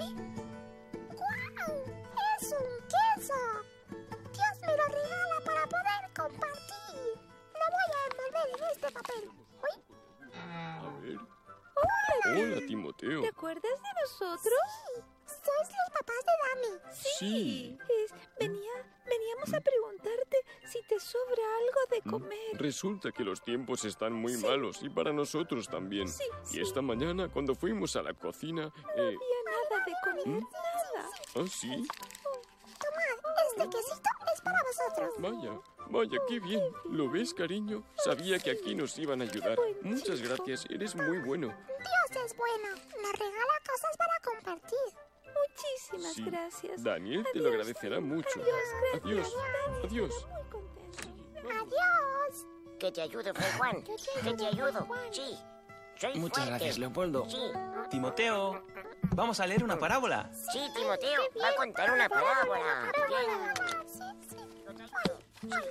¡Guau! ¡Es un queso! Dios me lo regala para poder compartir. Lo voy a envolver en este papel. ¡Uy! A ver. Hola. Hola, Timoteo. ¿Te acuerdas de nosotros? Sí, sois los papás de Dani. Sí. Veníamos a preguntarte si te sobra algo de comer. Resulta que los tiempos están muy malos y para nosotros también. Sí, Y esta mañana, cuando fuimos a la cocina... No había nada de comer, nada. ¿Ah, sí? Tomad, este quesito es para vosotros. Vaya, qué bien. ¿Lo ves, cariño? Sabía que aquí nos iban a ayudar. Muchas gracias, eres muy bueno. Dios es bueno. Nos regala cosas para compartir. Muchísimas Sí. gracias. Daniel te lo agradecerá mucho. Adiós. Adiós. Muy contento. Adiós. Que te ayudo, Fray Juan. Que te ayudo. Sí. Soy Muchas fuerte. gracias, Leopoldo. Sí. Timoteo, vamos a leer una parábola. Sí, Timoteo va a contar una parábola. Bien. Sí. Ay,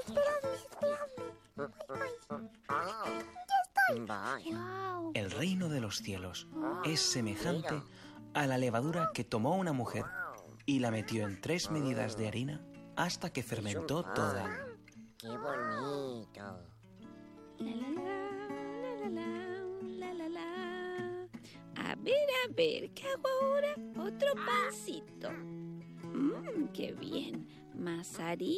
esperadme. Vaya. El reino de los cielos es semejante a la levadura que tomó una mujer y la metió en 3 medidas de harina hasta que fermentó toda. Qué bonito. A ver, ¿qué hago ahora? Otro pancito. Qué bien. Más harina.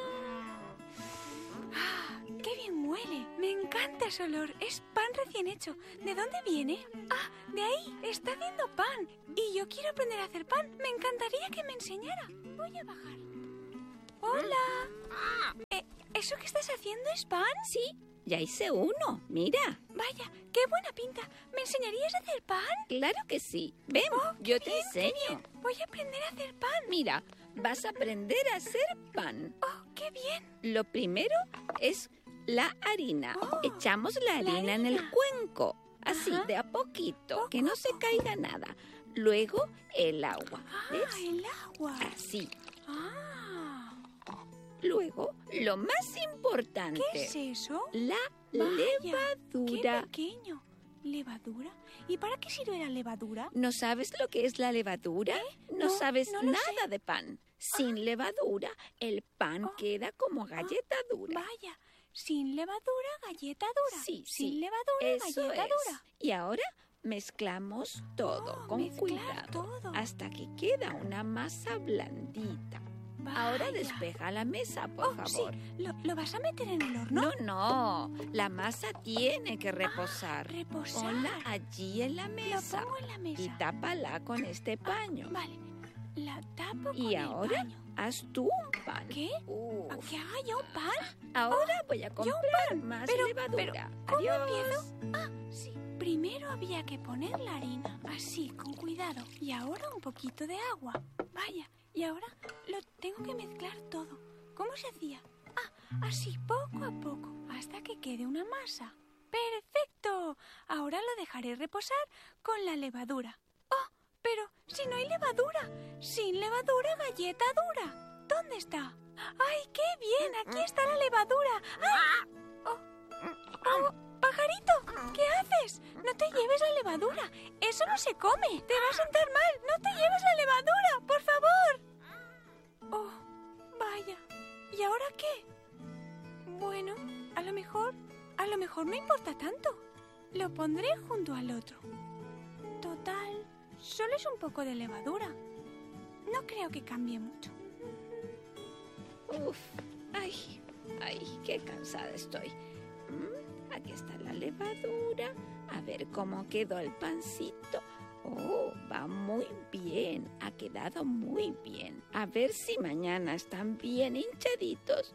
¡Qué bien huele! Me encanta ese olor. Es pan recién hecho. ¿De dónde viene? ¡Ah! De ahí. Está haciendo pan. Y yo quiero aprender a hacer pan. Me encantaría que me enseñara. Voy a bajar. ¡Hola! ¿Eso que estás haciendo es pan? Sí, ya hice uno. Mira. Vaya, qué buena pinta. ¿Me enseñarías a hacer pan? Claro que sí. Ven, yo te enseño. Voy a aprender a hacer pan. Mira, vas a aprender a hacer pan. ¡Oh, qué bien! Lo primero es la harina. Echamos la harina en el cuenco, así, de a poquito, que no se caiga nada. Luego el agua, ¿ves? El agua. Así. Ah, Luego, lo más importante. ¿qué es eso? La Vaya, levadura. ¡Qué pequeño! ¿Levadura? ¿Y para qué sirve la levadura? ¿No sabes lo que es la levadura? No No, sabes no lo nada sé. de pan. Sin levadura, el pan queda como galleta dura. Vaya, sin levadura, galleta dura. Sí, Sin sí. levadura, Eso galleta es. dura. Y ahora mezclamos todo con mezclar cuidado todo. hasta que queda una masa blandita. Ahora Vaya. despeja la mesa, por favor. Sí. ¿Lo vas a meter en el horno? No, la masa tiene que reposar. reposar. Ponla allí en la mesa. Lo pongo en la mesa. Y tápala con este paño. Vale, la tapo con Y el ahora paño. haz tú un pan. ¿Qué? Uf. ¿Que haga yo un pan? Ahora voy a comprar pan. más Pero, levadura. ¿cómo Adiós. empiezo? Sí. Primero había que poner la harina, así, con cuidado. Y ahora un poquito de agua. Vaya, y ahora lo tengo que mezclar todo. ¿Cómo se hacía? Así, poco a poco, hasta que quede una masa. ¡Perfecto! Ahora lo dejaré reposar con la levadura. ¡Oh! Pero si no hay levadura. Sin levadura, galleta dura. ¿Dónde está? ¡Ay, qué bien! Aquí está la levadura. ¡Ah! ¡Oh! ¡Pajarito! ¿Qué haces? No te lleves la levadura. Eso no se come. Te va a sentar mal. No te lleves la levadura, por favor. Oh, vaya. ¿Y ahora qué? Bueno, a lo mejor no importa tanto. Lo pondré junto al otro. Total, solo es un poco de levadura. No creo que cambie mucho. Uf, ay, qué cansada estoy. Aquí está la levadura. A ver cómo quedó el pancito. Oh, va muy bien. Ha quedado muy bien. A ver si mañana están bien hinchaditos.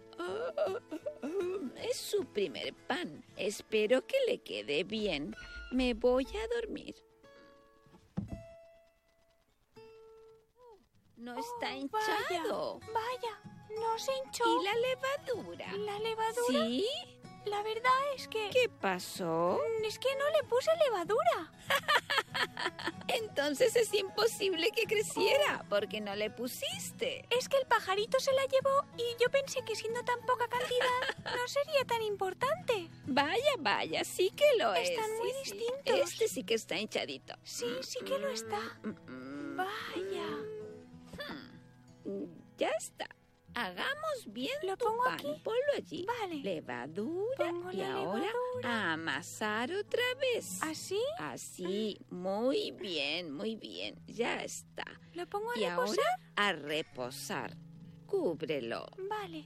Es su primer pan. Espero que le quede bien. Me voy a dormir. No está hinchado. Vaya, no se hinchó. ¿Y la levadura? ¿La levadura? ¿Sí? La verdad es que... ¿Qué pasó? Es que no le puse levadura. Entonces es imposible que creciera, porque no le pusiste. Es que el pajarito se la llevó y yo pensé que siendo tan poca cantidad no sería tan importante. Vaya, sí que lo es. Están muy Sí. distintos. Este sí que está hinchadito. Sí que lo está. Vaya. Ya está. Hagamos bien ¿Lo tu pongo pan. aquí? Ponlo allí. Vale. Levadura Pongo y la ahora levadura. a amasar otra vez. ¿Así? Así. Muy bien, muy bien. Ya está. ¿Lo pongo a Y reposar? ahora a reposar. Cúbrelo. Vale.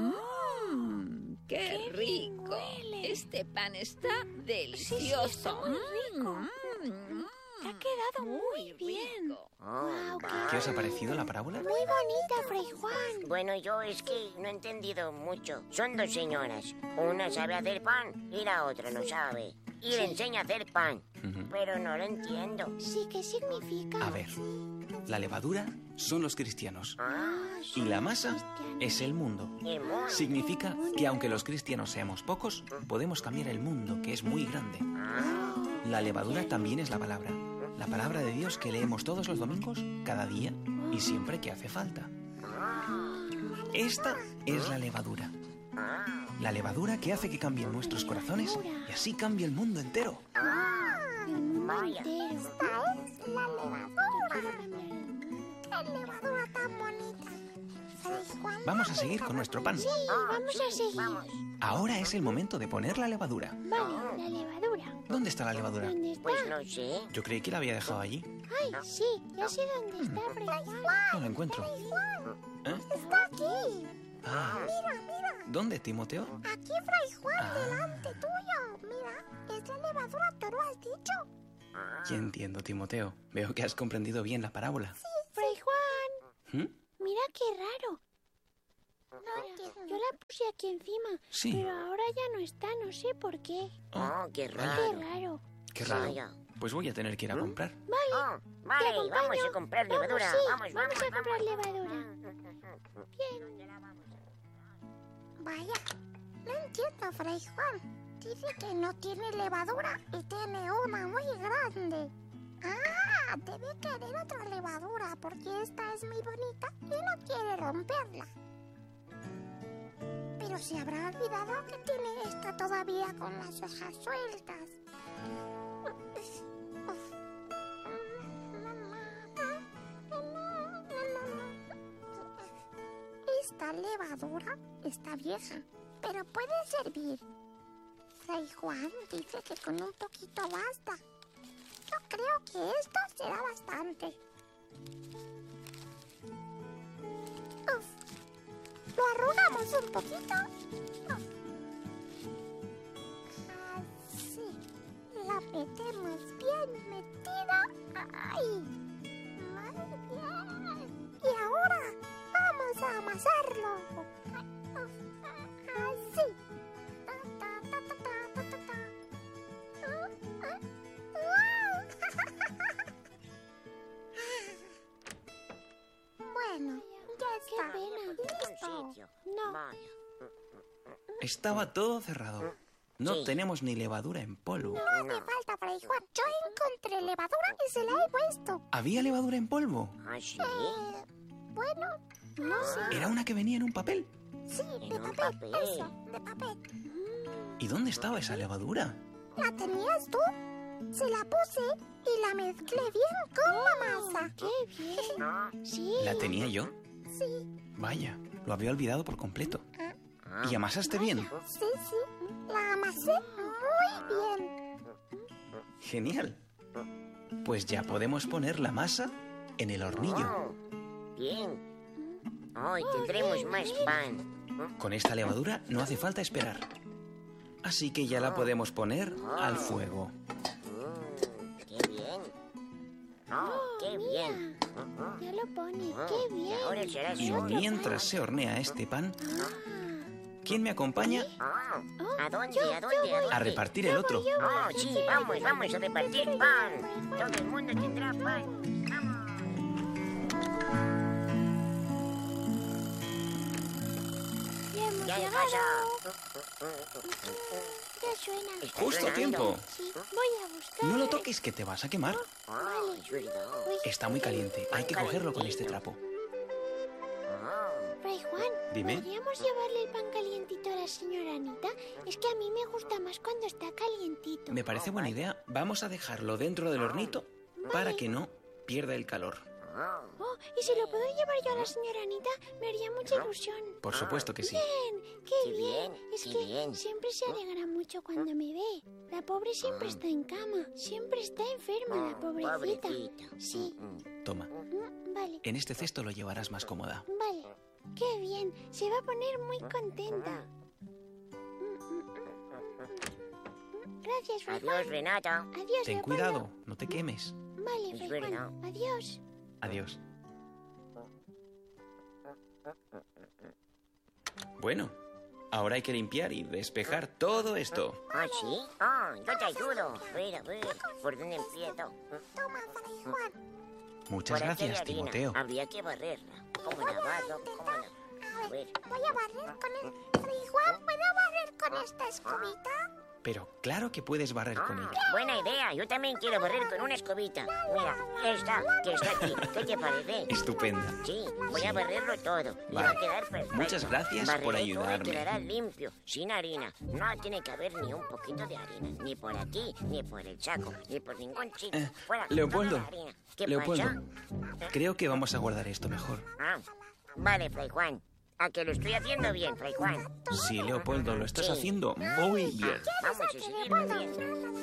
¡Qué qué bien rico! huele. Este pan está delicioso. está muy rico. Te ha quedado muy bien. rico. Oh, ¿Qué os ha parecido la parábola? Muy bonita, Fray Juan. Bueno, yo es que no he entendido mucho. Son dos señoras. Una sabe hacer pan y la otra no sabe. Y le enseña a hacer pan. Ujú. Pero no lo entiendo. Sí, ¿qué significa? A ver, la levadura son los cristianos Ah, y la masa es el mundo. el mundo. Significa que aunque los cristianos seamos pocos, podemos cambiar el mundo, que es muy grande. La levadura también es la palabra de Dios que leemos todos los domingos, cada día y siempre que hace falta. Esta es la levadura. La levadura que hace que cambien nuestros corazones y así cambie el mundo entero. Vaya. Esta es la levadura. ¡Qué levadura tan bonita! Fray Juan. Vamos a seguir con nuestro pan. Sí, vamos a seguir. Vamos. Ahora es el momento de poner la levadura. Vale, la levadura. ¿Dónde está la levadura? ¿Dónde está? Pues no sé. Yo creí que la había dejado allí. Ay, sí, ya sé dónde está, Fray Juan. No la encuentro. ¿Eh? Está aquí. Ah, Mira. ¿dónde, Timoteo? Aquí, Fray Juan, Ah. delante tuyo. Mira, es la levadura, tú lo has dicho. Ya entiendo, Timoteo. Veo que has comprendido bien la parábola. Fray Juan, ¿Mm? mira qué raro. Yo la puse aquí encima, Sí. pero ahora ya no está, no sé por qué. Oh, qué Qué raro. raro. Qué raro. Vaya. Pues voy a tener que ir a comprar. Oh, vale, acompaño. vamos a comprar levadura. Sí, Vamos, vamos a comprar vamos. levadura. Vaya, no entiendo, Fray Juan. Dice que no tiene levadura y tiene una muy grande. Ah, debe querer otra levadura porque esta es muy bonita y no quiere romperla. Pero se habrá olvidado que tiene esta todavía con las hojas sueltas. Esta levadura está vieja, pero puede servir. Fray Juan dice que con un poquito basta. Yo creo que esto será bastante. Uf. Lo arrugamos un poquito. Uf. Así. La metemos bien metida. ¡Ay! Muy bien. Y ahora vamos a amasarlo. Así. Bueno, ya está. Qué pena. Un sitio. No. Vaya. Estaba todo cerrado. No Sí. tenemos ni levadura en polvo. No hace falta, Fray Juan. Yo encontré levadura y se la he puesto. ¿Había levadura en polvo? Ah, sí. Bueno, no sé. Era una que venía en un papel. Sí, En de un papel. papel. Eso, de papel. ¿Y dónde estaba esa levadura? ¿La tenías tú? Se la puse y la mezclé bien con la masa. ¡Qué bien! Sí. ¿La tenía yo? Sí, Vaya, lo había olvidado por completo. Ah, ¿Y amasaste bien? sí, sí. La amasé muy bien. Genial. Pues ya podemos poner la masa en el hornillo. oh, bien. Hoy tendremos más pan. Con esta levadura no hace falta esperar. Así que ya la podemos poner al fuego. Qué bien. Oh, qué bien. Ya lo pone. Oh, ¡Qué y bien! ahora será Y solo. mientras se hornea este pan, ¿quién me acompaña Oh, ¿a dónde? ¿A dónde? ¿A dónde? a repartir el otro? Oh, sí, vamos a repartir pan. Todo el mundo tendrá pan. Vamos. Ya hemos Ya llegado. pasa. Ya suena. Está Justo a sonando. tiempo. Sí, voy a buscar. No lo toques, que te vas a quemar. Oh, es verdad. Uy, Está muy caliente. Hay que cogerlo con este trapo. Oh, Fray Juan, Dime. ¿podríamos llevarle el pan calientito a la señora Anita? Es que a mí me gusta más cuando está calientito. Me parece buena idea. Vamos a dejarlo dentro del hornito para que no pierda el calor. Oh, y si lo puedo llevar yo a la señora Anita, me haría mucha ilusión. Por supuesto que sí. Bien, qué Qué bien. bien, Es qué que bien. siempre se alegra mucho cuando me ve. La pobre siempre está en cama. Siempre está enferma, la pobrecita. Pobrecita. Sí. Toma, Vale, en este cesto lo llevarás más cómoda. vale. Qué bien. Se va a poner muy contenta. Gracias, Fray Adiós, Juan. Renata. Adiós, Ten Leopoldo. cuidado, no te quemes. Vale, Es Fray verdad. Juan. Adiós. Adiós. Bueno, ahora hay que limpiar y despejar todo esto. ¿Ah, sí? Yo te ayudo. A ver, ¿por dónde empiezo? Toma, Fray Juan. Muchas Por aquí hay gracias, harina. Timoteo. Habría que barrerla. ¿Cómo lavarlo? ¿Cómo la...? A ver. Voy a barrer con el... Fray Juan, ¿puedo barrer con esta escobita? Pero claro que puedes barrer con ella. Buena idea. Yo también quiero barrer con una escobita. Mira, esta, que está aquí. ¿Qué te parece? Estupenda. Sí, voy a barrerlo todo. Y Vale. va a quedar perfecto. Muchas gracias por Barreré todo y ayudarme. quedará limpio, sin harina. No tiene que haber ni un poquito de harina. Ni por aquí, ni por el saco, ni por ningún sitio. Fuera, Leopoldo, toda la harina. ¿Qué Leopoldo, pasa? creo que vamos a guardar esto mejor. Ah, vale, Fray Juan. A que lo estoy haciendo bien, Fray Juan. Sí, Leopoldo, lo estás Sí. haciendo muy bien. Vamos a seguirlo haciendo.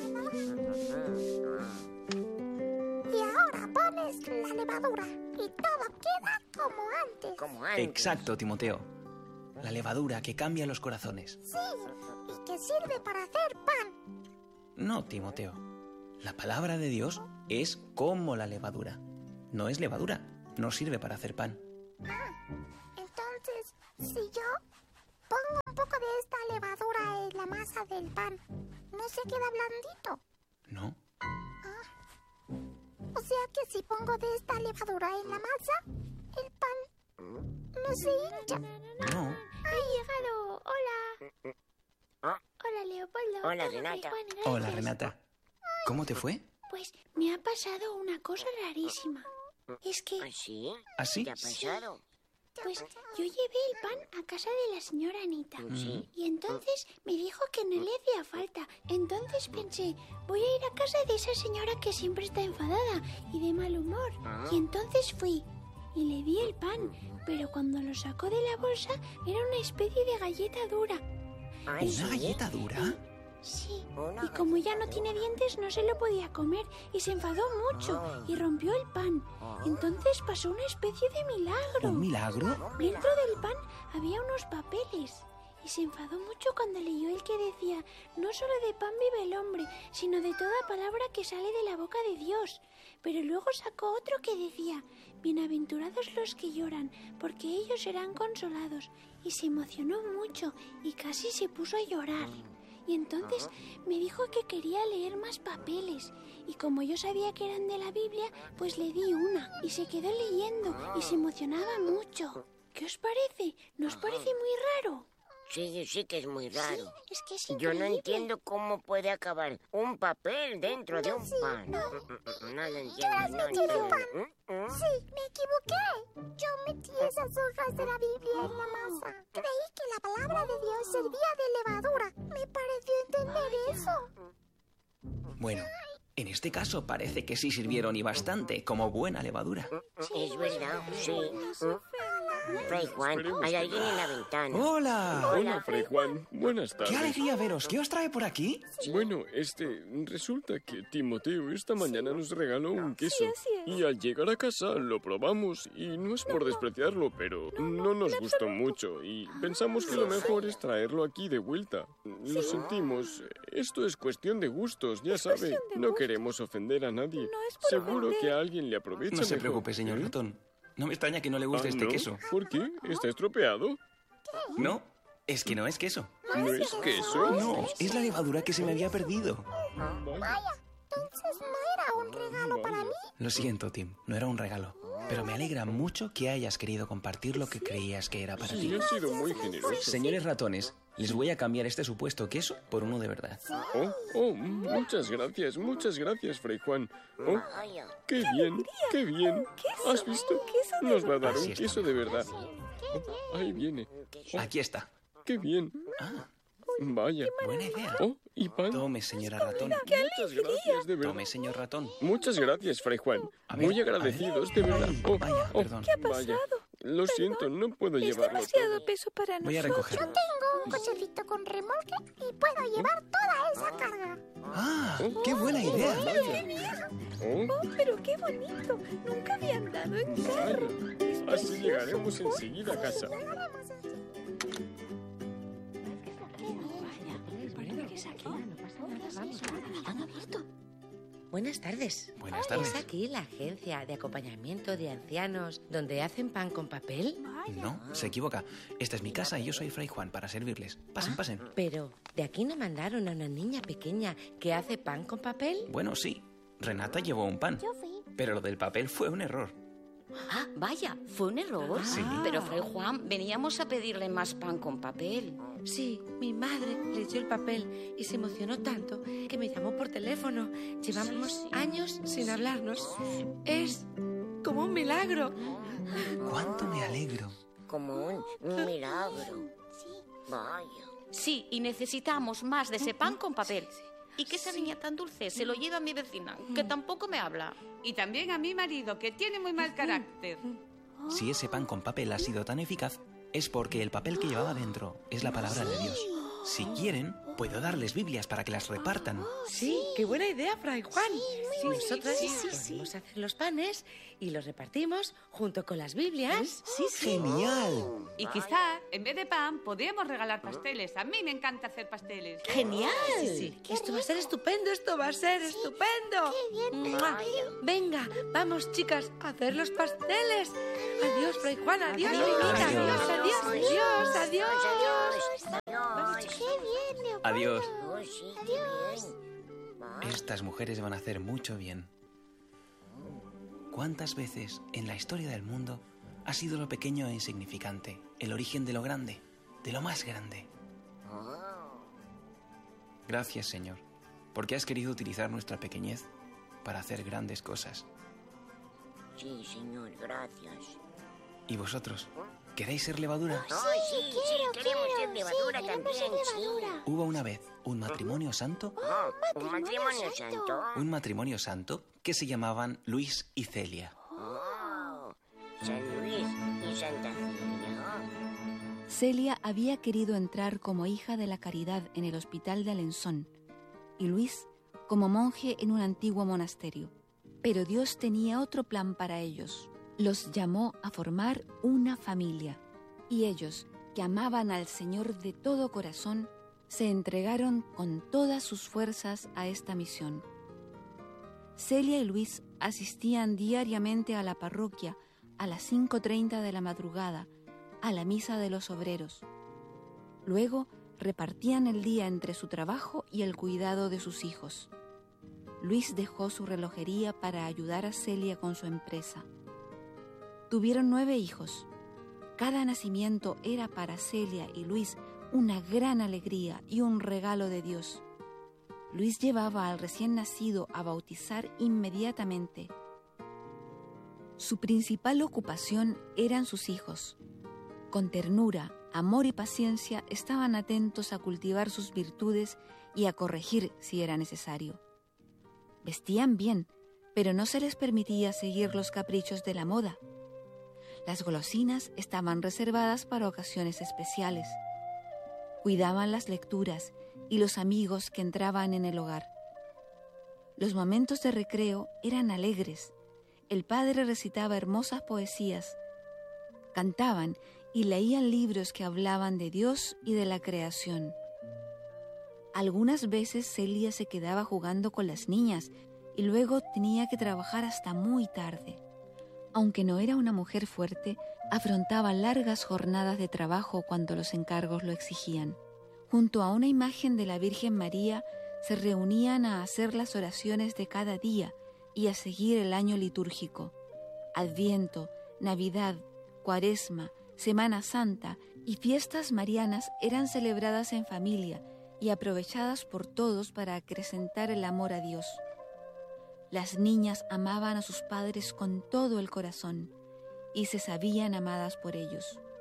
Y ahora pones la levadura y todo queda como antes. Como antes. Exacto, Timoteo. La levadura que cambia los corazones. Sí, y que sirve para hacer pan. No, Timoteo. La palabra de Dios es como la levadura. No es levadura, no sirve para hacer pan. Entonces, si yo pongo un poco de esta levadura en la masa del pan, ¿no se queda blandito? ¿No? O sea que si pongo de esta levadura en la masa, el pan no se hincha. No. He llegado. Hola. Ah. Hola, Leopoldo. Hola, Fray Renata. Juan, gracias. Hola, Renata. ¿Cómo te fue? Pues me ha pasado una cosa rarísima. Es que, ¿Ah, sí? ¿Así? ¿Qué ha pasado? pues, yo llevé el pan a casa de la señora Anita. Sí. Y entonces me dijo que no le hacía falta. Entonces pensé, voy a ir a casa de esa señora que siempre está enfadada y de mal humor. Y entonces fui y le di el pan, pero cuando lo sacó de la bolsa era una especie de galleta dura. Ay, ¿Una ¿sí? galleta dura? Sí, Una y como ya no tiene dientes no se lo podía comer y se enfadó mucho y rompió el pan. Entonces pasó una especie de milagro. ¿Un milagro? Dentro del pan había unos papeles y se enfadó mucho cuando leyó el que decía: no solo de pan vive el hombre, sino de toda palabra que sale de la boca de Dios. Pero luego sacó otro que decía: bienaventurados los que lloran, porque ellos serán consolados. Y se emocionó mucho y casi se puso a llorar. Y entonces me dijo que quería leer más papeles. Y como yo sabía que eran de la Biblia, pues le di una. Y se quedó leyendo y se emocionaba mucho. ¿Qué os parece? ¿No os parece muy raro? Sí que es muy raro. Es que es Yo no increíble. entiendo cómo puede acabar un papel dentro de un pan. No lo entiendo. No entiendo. Sí, me equivoqué. Yo metí esas hojas de la Biblia en la masa. Creí que la palabra de Dios servía de levadura. Me pareció entender eso. Bueno, en este caso parece que sí sirvieron y bastante, como buena levadura. Es verdad, sí. Fray Juan, hay alguien en la ventana. ¡Hola! Hola, Fray Juan. Buenas ¡Qué tardes. alegría veros! ¿Qué os trae por aquí? Bueno, resulta que Timoteo esta mañana nos regaló un queso. Sí, así es. Y al llegar a casa lo probamos y no es por despreciarlo, pero no nos gustó mucho y pensamos que lo mejor es traerlo aquí de vuelta. Lo sentimos, esto es cuestión de gustos, ya sabe. No queremos ofender a nadie. No es por Seguro ofender. que a alguien le aprovecha No se mejor. preocupe, señor ¿Eh? ratón. No me extraña que no le guste este ¿no? queso. ¿Por qué? ¿Está estropeado? No, es que no es queso. ¿No es queso? No, es la levadura que se me había perdido. Vaya. Entonces no era un regalo para mí. Lo siento, Tim, no era un regalo. Pero me alegra mucho que hayas querido compartir lo que creías que era para Sí, ti. ha sido muy generoso. Señores ratones, les voy a cambiar este supuesto queso por uno de verdad. Muchas gracias, Fray Juan. Oh, Vaya. qué bien, qué bien. ¿Has visto? Nos va a dar Así un está. queso de verdad. Ahí viene. Aquí está. Qué bien. Ah, Vaya. Buena idea. Oh, y pan. Tome, señora ratón. Muchas gracias, de verdad. Tome, señor ratón. Muchas gracias, Fray Juan. A ver, Muy agradecidos, de verdad. Ay, Oh, vaya, oh, perdón. ¿Qué ha vaya. pasado? Lo siento, no puedo Es llevarlo demasiado todo. peso para Voy a nosotros. recogerlo. Tengo un cochecito con remolque y puedo llevar toda esa carga. ¡Ah! ¡Qué buena idea! Oh, Oh, pero qué bonito. Nunca había andado en carro. Es así precioso. llegaremos enseguida a casa. Buenas tardes. Buenas tardes. ¿Es aquí la agencia de acompañamiento de ancianos donde hacen pan con papel? No, se equivoca. Esta es mi casa y yo soy Fray Juan para servirles. Pasen, pasen. Pero, ¿de aquí no mandaron a una niña pequeña que hace pan con papel? Bueno, sí. Renata llevó un pan. Yo fui. Pero lo del papel fue un error. Ah, vaya, fue un error. Sí. Pero, Fray Juan, veníamos a pedirle más pan con papel. Sí, mi madre le dio el papel y se emocionó tanto que me llamó por teléfono. Llevamos años sin hablarnos. Es como un milagro. ¡Cuánto me alegro! Como un milagro. Vaya. Sí, y necesitamos más de ese pan con papel. Y que esa niña tan dulce se lo lleva a mi vecina, que tampoco me habla. Y también a mi marido, que tiene muy mal carácter. Si ese pan con papel ha sido tan eficaz, es porque el papel que llevaba dentro es la palabra de Dios. Si quieren, puedo darles Biblias para que las repartan. Sí, qué buena idea, Fray Juan. Nosotras podemos hacer los panes y los repartimos junto con las Biblias. Sí, ¡Genial! Y quizá, en vez de pan, podríamos regalar pasteles. A mí me encanta hacer pasteles. ¡Genial! Esto va a ser estupendo, esto va a ser estupendo. ¡Mua! Venga, vamos, chicas, a hacer los pasteles. Adiós, Fray Juan, adiós, Ninita, adiós, adiós, adiós, adiós. ¡Qué bien, Leopoldo! Adiós. Oh, sí, qué bien. Vaya. Estas mujeres van a hacer mucho bien. ¿Cuántas veces en la historia del mundo ha sido lo pequeño e insignificante el origen de lo grande, de lo más grande? Gracias, Señor, porque has querido utilizar nuestra pequeñez para hacer grandes cosas. Sí, señor, gracias. ¿Y vosotros? ¿Queréis ser levadura? Ay, sí, queremos ser levadura también, sí. Hubo una vez un matrimonio santo, Un matrimonio santo. un matrimonio santo que se llamaban Luis y Celia. Oh, San Luis y Santa Celia. Celia había querido entrar como hija de la caridad en el hospital de Alençon y Luis como monje en un antiguo monasterio. Pero Dios tenía otro plan para ellos. Los llamó a formar una familia y ellos, que amaban al Señor de todo corazón, se entregaron con todas sus fuerzas a esta misión. Celia y Luis asistían diariamente a la parroquia a las 5:30 de la madrugada, a la misa de los obreros. Luego repartían el día entre su trabajo y el cuidado de sus hijos. Luis dejó su relojería para ayudar a Celia con su empresa. Tuvieron 9 hijos. Cada nacimiento era para Celia y Luis una gran alegría y un regalo de Dios. Luis llevaba al recién nacido a bautizar inmediatamente. Su principal ocupación eran sus hijos. Con ternura, amor y paciencia estaban atentos a cultivar sus virtudes y a corregir si era necesario. Vestían bien, pero no se les permitía seguir los caprichos de la moda. Las golosinas estaban reservadas para ocasiones especiales. Cuidaban las lecturas y los amigos que entraban en el hogar. Los momentos de recreo eran alegres. El padre recitaba hermosas poesías. Cantaban y leían libros que hablaban de Dios y de la creación. Algunas veces Celia se quedaba jugando con las niñas y luego tenía que trabajar hasta muy tarde. Aunque no era una mujer fuerte, afrontaba largas jornadas de trabajo cuando los encargos lo exigían. Junto a una imagen de la Virgen María, se reunían a hacer las oraciones de cada día y a seguir el año litúrgico. Adviento, Navidad, Cuaresma, Semana Santa y fiestas marianas eran celebradas en familia y aprovechadas por todos para acrecentar el amor a Dios. Las niñas amaban a sus padres con todo el corazón y se sabían amadas por ellos.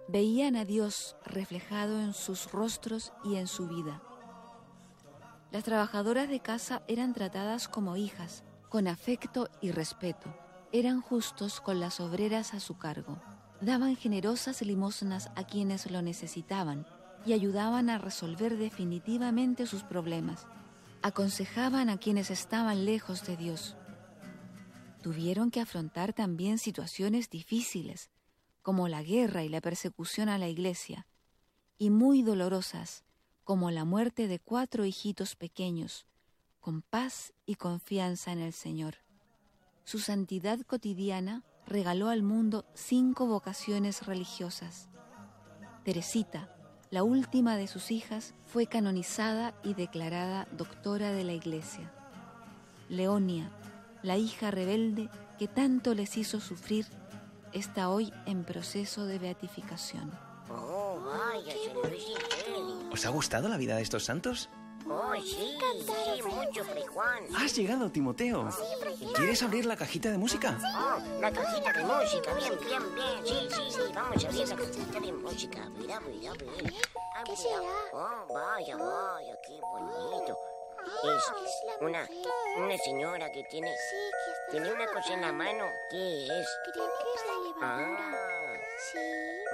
Veían a Dios reflejado en sus rostros y en su vida. Las trabajadoras de casa eran tratadas como hijas, con afecto y respeto. Eran justos con las obreras a su cargo. Daban generosas limosnas a quienes lo necesitaban y ayudaban a resolver definitivamente sus problemas. Aconsejaban a quienes estaban lejos de Dios. Tuvieron que afrontar también situaciones difíciles, como la guerra y la persecución a la iglesia, y muy dolorosas, como la muerte de 4 hijitos pequeños, con paz y confianza en el Señor. Su santidad cotidiana regaló al mundo 5 vocaciones religiosas. Teresita, la última de sus hijas, fue canonizada y declarada doctora de la Iglesia. Leonia, la hija rebelde que tanto les hizo sufrir, está hoy en proceso de beatificación. Oh, vaya, San Luis y Feli. ¿Os ha gustado la vida de estos santos? Oh, sí, sí, mucho, Fray Juan. ¡Has llegado, Timoteo! ¿Quieres abrir la cajita de música? Oh, la cajita de música, bien, bien, bien. Sí, vamos a abrir la cajita de música. Mira. ¿Qué será? Oh, vaya, qué bonito. Es una señora que tiene una cosa en la mano. ¿Qué es? Creo que es la levadura. Ah. Sí.